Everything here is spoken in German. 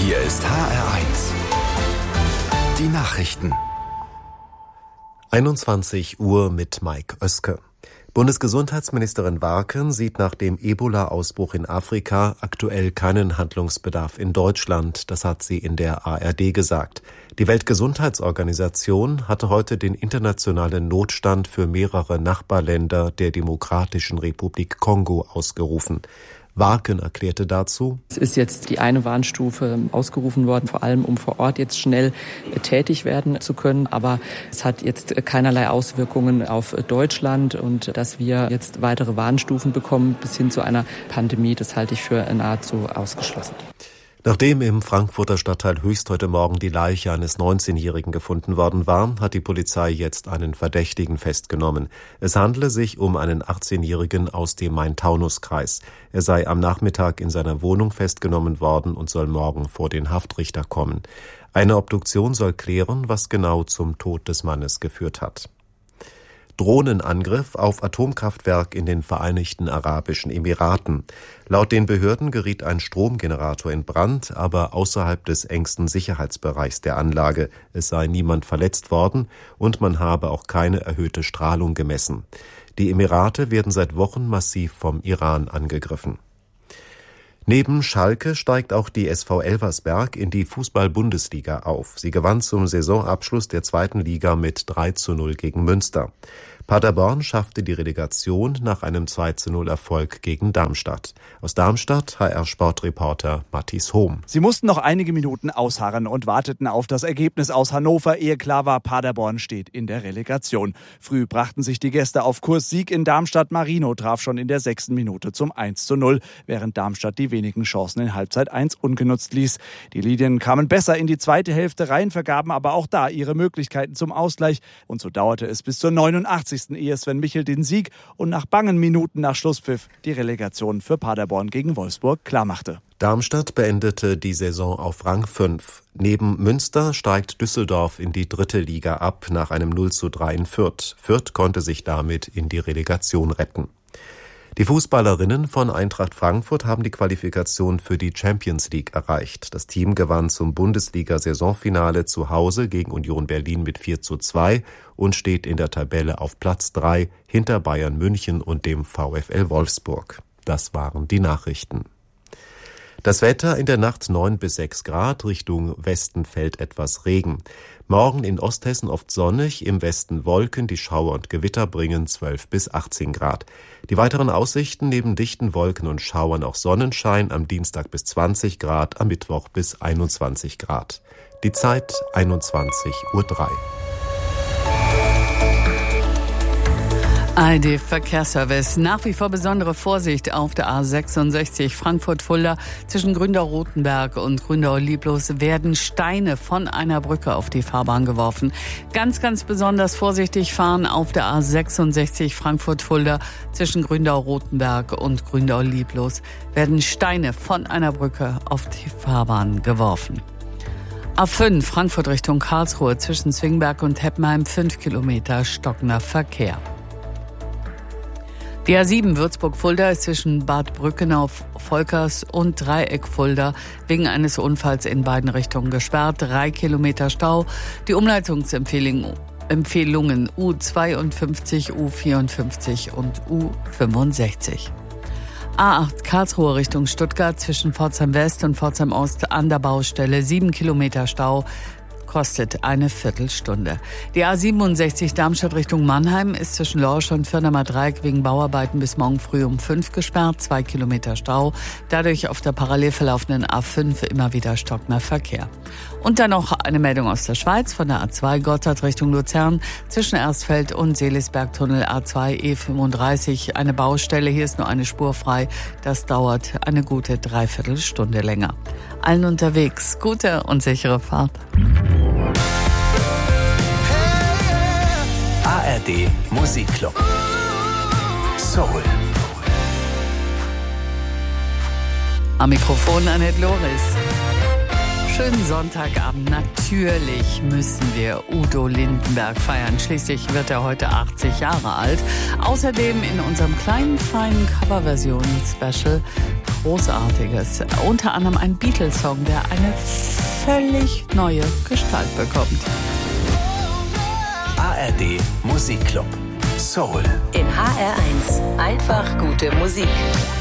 Hier ist HR1. Die Nachrichten. 21 Uhr mit Mike Oeske. Bundesgesundheitsministerin Warken sieht nach dem Ebola-Ausbruch in Afrika aktuell keinen Handlungsbedarf in Deutschland. Das hat sie in der ARD gesagt. Die Weltgesundheitsorganisation hatte heute den internationalen Notstand für mehrere Nachbarländer der Demokratischen Republik Kongo ausgerufen. Warken erklärte dazu: Es ist jetzt die eine Warnstufe ausgerufen worden, vor allem um vor Ort jetzt schnell tätig werden zu können. Aber es hat jetzt keinerlei Auswirkungen auf Deutschland, und dass wir jetzt weitere Warnstufen bekommen bis hin zu einer Pandemie, das halte ich für nahezu ausgeschlossen. Nachdem im Frankfurter Stadtteil Höchst heute Morgen die Leiche eines 19-Jährigen gefunden worden war, hat die Polizei jetzt einen Verdächtigen festgenommen. Es handele sich um einen 18-Jährigen aus dem Main-Taunus-Kreis. Er sei am Nachmittag in seiner Wohnung festgenommen worden und soll morgen vor den Haftrichter kommen. Eine Obduktion soll klären, was genau zum Tod des Mannes geführt hat. Drohnenangriff auf Atomkraftwerk in den Vereinigten Arabischen Emiraten. Laut den Behörden geriet ein Stromgenerator in Brand, aber außerhalb des engsten Sicherheitsbereichs der Anlage. Es sei niemand verletzt worden und man habe auch keine erhöhte Strahlung gemessen. Die Emirate werden seit Wochen massiv vom Iran angegriffen. Neben Schalke steigt auch die SV Elversberg in die Fußball-Bundesliga auf. Sie gewann zum Saisonabschluss der zweiten Liga mit 3:0 gegen Münster. Paderborn schaffte die Relegation nach einem 2:0 Erfolg gegen Darmstadt. Aus Darmstadt HR-Sportreporter Mathis Hohm. Sie mussten noch einige Minuten ausharren und warteten auf das Ergebnis aus Hannover, ehe klar war, Paderborn steht in der Relegation. Früh brachten sich die Gäste auf Kurs Sieg in Darmstadt. Marino traf schon in der 6. Minute zum 1:0, während Darmstadt die wenigen Chancen in Halbzeit 1 ungenutzt ließ. Die Lilien kamen besser in die zweite Hälfte rein, vergaben aber auch da ihre Möglichkeiten zum Ausgleich. Und so dauerte es bis zur 89. ehe Sven Michel den Sieg und nach bangen Minuten nach Schlusspfiff die Relegation für Paderborn gegen Wolfsburg klarmachte. Darmstadt beendete die Saison auf Rang 5. Neben Münster steigt Düsseldorf in die 3. Liga ab nach einem 0:3 in Fürth. Fürth konnte sich damit in die Relegation retten. Die Fußballerinnen von Eintracht Frankfurt haben die Qualifikation für die Champions League erreicht. Das Team gewann zum Bundesliga-Saisonfinale zu Hause gegen Union Berlin mit 4:2 und steht in der Tabelle auf Platz 3 hinter Bayern München und dem VfL Wolfsburg. Das waren die Nachrichten. Das Wetter: in der Nacht 9 bis 6 Grad, Richtung Westen fällt etwas Regen. Morgen in Osthessen oft sonnig, im Westen Wolken, die Schauer und Gewitter bringen 12 bis 18 Grad. Die weiteren Aussichten: neben dichten Wolken und Schauern auch Sonnenschein, am Dienstag bis 20 Grad, am Mittwoch bis 21 Grad. Die Zeit 21:03 Uhr. ARD Verkehrsservice. Nach wie vor besondere Vorsicht auf der A66 Frankfurt-Fulda. Zwischen Gründau-Rotenberg und Gründau-Lieblos werden Steine von einer Brücke auf die Fahrbahn geworfen. Ganz, ganz besonders vorsichtig fahren auf der A66 Frankfurt-Fulda. Zwischen Gründau-Rotenberg und Gründau-Lieblos werden Steine von einer Brücke auf die Fahrbahn geworfen. A5 Frankfurt Richtung Karlsruhe. Zwischen Zwingberg und Heppenheim 5 Kilometer stockender Verkehr. Die A7 Würzburg-Fulda ist zwischen Bad Brückenau-Volkers und Dreieck-Fulda wegen eines Unfalls in beiden Richtungen gesperrt. 3 Kilometer Stau. Die Umleitungsempfehlungen U52, U54 und U65. A8 Karlsruhe Richtung Stuttgart zwischen Pforzheim West und Pforzheim Ost an der Baustelle 7 Kilometer Stau. Kostet eine Viertelstunde. Die A67 Darmstadt Richtung Mannheim ist zwischen Lorsch und Firnamer Dreieck wegen Bauarbeiten bis morgen früh um 5 gesperrt. 2 Kilometer Stau. Dadurch auf der parallel verlaufenden A5 immer wieder stockender Verkehr. Und dann noch eine Meldung aus der Schweiz von der A2 Gotthard Richtung Luzern. Zwischen Erstfeld und Seelisbergtunnel A2 E35 eine Baustelle. Hier ist nur eine Spur frei. Das dauert eine gute Dreiviertelstunde länger. Allen unterwegs gute und sichere Fahrt. ARD Musikclub. Soul. Am Mikrofon Annette Loris. schönen Sonntagabend. Natürlich müssen wir Udo Lindenberg feiern. Schließlich wird er heute 80 Jahre alt. Außerdem in unserem kleinen, feinen Coverversion-Special Großartiges. Unter anderem ein Beatles-Song, der eine völlig neue Gestalt bekommt. ARD Musikclub. Soul. In HR1. Einfach gute Musik.